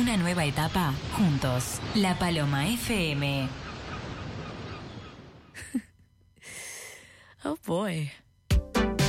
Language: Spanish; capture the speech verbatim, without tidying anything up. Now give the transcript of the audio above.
Una nueva etapa juntos. La Paloma F M. Oh boy.